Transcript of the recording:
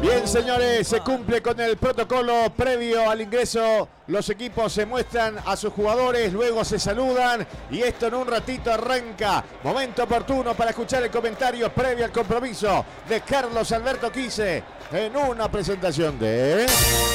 Bien, señores, se cumple con el protocolo previo al ingreso. Los equipos se muestran a sus jugadores, luego se saludan y esto en un ratito arranca. Momento oportuno para escuchar el comentario previo al compromiso de Carlos Alberto Quise en una presentación de...